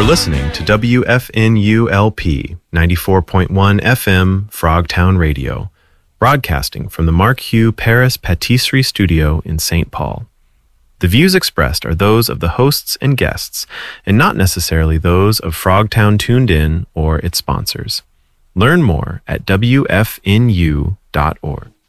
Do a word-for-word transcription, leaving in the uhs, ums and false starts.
You're listening to W F N U L P ninety-four point one F M Frogtown Radio, broadcasting from the Mark Hugh Paris Patisserie Studio in Saint Paul. The views expressed are those of the hosts and guests, and not necessarily those of Frogtown Tuned In or its sponsors. Learn more at W F N U dot org.